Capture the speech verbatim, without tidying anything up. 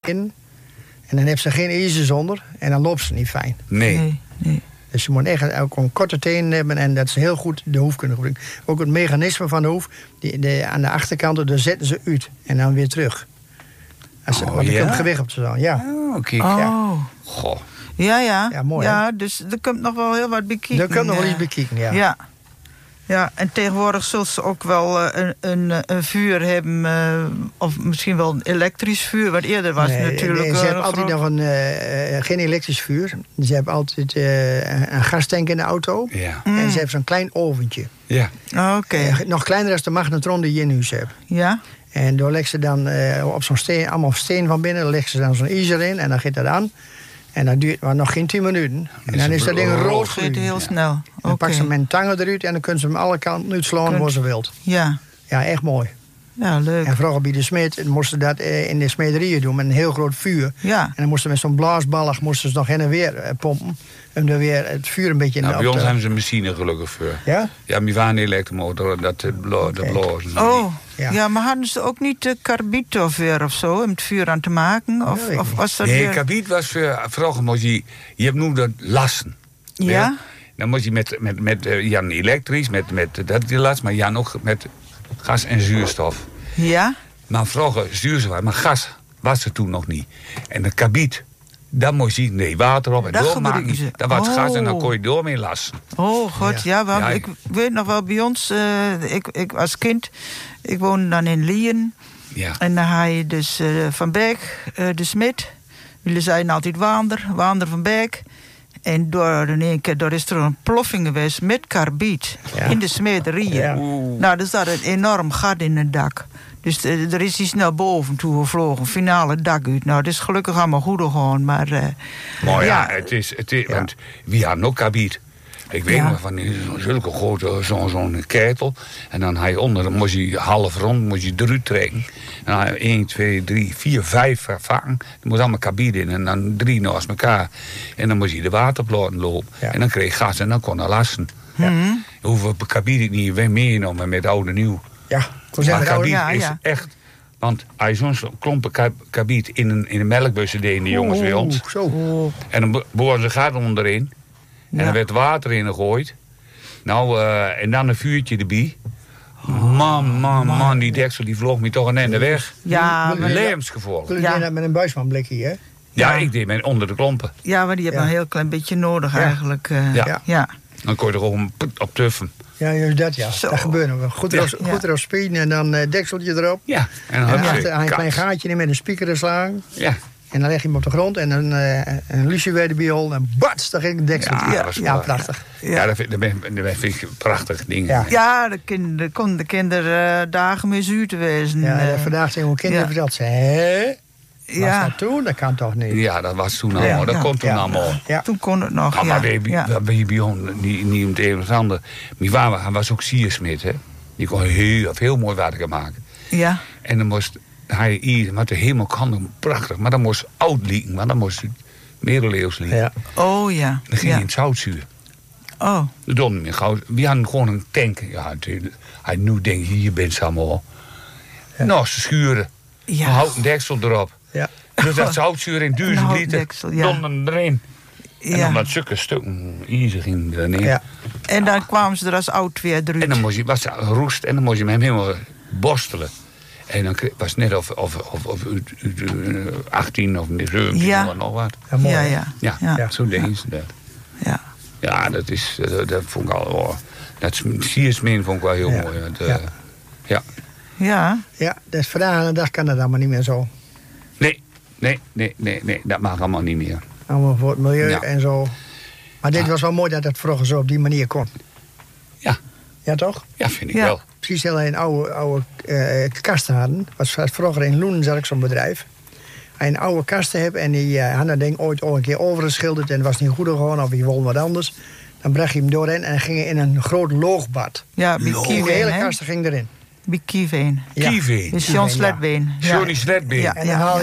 in. En dan heeft ze geen ijzer zonder. En dan loopt ze niet fijn. Nee. Nee, nee. Dus je moet echt ook een korte tenen hebben. En dat ze heel goed de hoef kunnen gebruiken. Ook het mechanisme van de hoef. Die, de, aan de achterkant, daar zetten ze uit. En dan weer terug. Als ze, Oh, want er ja? komt gewicht op te staan. Ja. Oh, kijk. Oh. Goh. Ja, ja. Ja, mooi, Ja, dus er komt nog wel heel wat bekijken. Daar komt nog wel eh. iets bekijken, ja. Ja. Ja, en tegenwoordig zullen ze ook wel uh, een, een, een vuur hebben, uh, of misschien wel een elektrisch vuur, want eerder was Nee, het natuurlijk... nee, ze uh, hebben altijd groot... nog een, uh, geen elektrisch vuur. Ze hebben altijd uh, een gastank in de auto. Ja. Mm. En ze hebben zo'n klein oventje. Ja. Oké. Okay. Uh, nog kleiner dan de magnetron die je in huis hebt. Ja? En daar leggen ze dan uh, op zo'n steen, allemaal steen van binnen, dan leggen ze dan zo'n ijzer in en dan gaat dat aan. En dat duurt maar nog geen tien minuten. En dan is dat ding rood Het gaat heel snel. Dan Oké. pakken ze met een tangen eruit en dan kunnen ze hem alle kanten uitslaan Kunt- waar ze wilt. Ja. Ja, echt mooi. Ja, leuk. En vroeger bij de smeed moesten ze dat uh, in de smederieën doen met een heel groot vuur. Ja. En dan moesten ze met zo'n blaasballig moesten ze nog heen en weer uh, pompen. Om er weer het vuur een beetje in Nou, de bij ons op te- hebben ze een machine gelukkig voor. Ja? Ja, mijn vader elektromotor, dat uh, blo de Oké. blazen. Oh, Ja. ja. Maar hadden ze ook niet de karbiet of weer of zo, om het vuur aan te maken? Of, Ja, weet ik of niet. was dat Nee, weer... kabiet was voor, vroeger moest je, je hebt nu dat lassen. Ja? Dan moest je met, met, met uh, Jan elektrisch, met, met dat die last, maar Jan ook met gas en zuurstof. Ja? Maar vroeger zuurstof, maar gas was er toen nog niet. En de kabiet, daar moest je nee, water op en Dat doormaken. gebruiken ze. Dat was gas en dan Oh. kon je door mee lassen. Oh, god, ja. Ja. want Ja, ik weet nog wel bij ons, uh, ik, ik als kind, ik woonde dan in Lien. Ja. En dan had je dus uh, Van Beek, uh, de smid. Jullie zeiden altijd Waander, Waander van Beek. En door, in één keer door is er een ploffing geweest met karbiet Ja. in de smederieën. Ja. Nou, er zat een enorm gat in het dak. Dus uh, er is die snel boven toe gevlogen, finale dak uit. Nou, het is gelukkig allemaal goed gegaan, maar... Uh, Maar ja, het is, het is, want wie had nog kabiet? Ik weet Ja. nog van die- zulke grote, zo'n zo'n ketel. En dan had je onder, dan moest je half rond, moest je eruit trekken. En dan had je één, twee, drie, vier, vijf vervangen. Er moest allemaal kabiet in en dan drie naast elkaar. En dan moest je de waterplaten lopen. Ja. En dan kreeg je gas en dan kon je lassen. mhm. Hoeveel kabiet ik niet weer meegenomen met oude nieuw. Ja, ik wil Maar zeggen, kabiet ja, is ja. echt... Want als je zo'n klompen ka- kabiet in een, in een melkbussen deden de jongens bij ons. Oeh, zo. Oh, En dan bo- boren ze gaten onderin. En Ja. dan werd water in gegooid. Nou, eh, en dan een vuurtje erbij. Man, man, man, die deksel die vloog me toch een ende weg. ja, Wil- maar, wil- Levensgevolg. Jullie Ja. deden dat met een buismanblikje, hè? Ja, Ja. ik deed met onder de klompen. ja, maar die hebben Ja. een heel klein beetje nodig Ja. eigenlijk. uh, Ja. ja. ja. Dan kon je er gewoon put op tuffen. Ja, juist dat, ja. Zo. Dat gebeurt nog wel. Goed Ja. erop, Ja. goed erop spieden en dan uh, dekseltje erop. Ja, en dan En had achter je had je een klein kat. gaatje in met een speaker geslagen. Ja, En dan leg je hem op de grond en dan uh, een lucie weer de biol. En bats, dan ging het dekseltje. Ja, Ja, dat was ja, mooi. prachtig. ja. dat, vind, dat, ben, dat vind ik prachtige dingen. Ja. Ja, de kinderen konden de kinderen uh, dagen mee zuur te wezen. Ja, eh. uh, vandaag zijn we kinderen ja. verteld. Ze, hè? Was ja. dat toen? Dat kan toch niet? Ja, dat was toen allemaal. Ja. Dat kon toen Ja. allemaal. Ja. Toen kon het nog, Maar, ja. maar bij, ja. bij, bij, bij ons, niet, niet om het een of het ander. Mijn vader hij was ook siersmid, hè. Die kon heel, heel mooi werken maken. Ja. En dan moest hij hier, maar de hemel kan hem prachtig. Maar dan moest oud lieken, maar dan moest het middeleeuws lieken. Ja. Oh ja. Dan ging ja. hij in het zoutzuur. Oh, Dat doen we niet gauw. We hadden gewoon een tank. Ja, het- hij nu denkt, hier bent ze allemaal. Ja. Nou, ze schuren. ja. Een houten deksel erop. Ja. Dus dat zoutzuur in duizend houten liter. deksel, ja. Donder erin. En ja. dan met zulke stukken ijzer ging erin. Ja. En dan kwamen ze er als oud weer eruit. En dan moest je, was het roest en dan moest je met hem helemaal borstelen. En dan kreeg- was het net of, of, of, of uit, uit, uh, achttien of zeventien Ja. of nog wat. Ja, mooi. ja, hè? ja. Ja, Ja. ja. zo deden ze dat. Ja. Ja, dat is, dat, dat vond ik al, oh, dat siersmin vond ik wel heel Ja. mooi. Want, uh, Ja. ja. Ja. Ja, dus vandaag aan de dag kan dat allemaal niet meer zo. Nee, nee, nee, nee, nee, dat mag allemaal niet meer. Allemaal voor het milieu Ja. en zo. Maar dit Ja. was wel mooi dat het vroeger zo op die manier kon. Ja. Ja, toch? Ja, vind ik Ja. wel. Precies heel een oude, oude uh, kasten hadden. Was, was vroeger in Loenen zat ik zo'n bedrijf. Hij een oude kasten hebt en die uh, had dat ding ooit al een keer overgeschilderd en het was niet goed gewoon of je wilde wat anders. Dan bracht je hem doorheen en ging in een groot loogbad. Ja, bij De Kieveen, hele hè? kasten ging erin. Bij Kieveen. Ja. Kieveen. Dus John Kieveen, ja. Sletbeen. Johnny Sletbeen. Ja, En dan ja, haal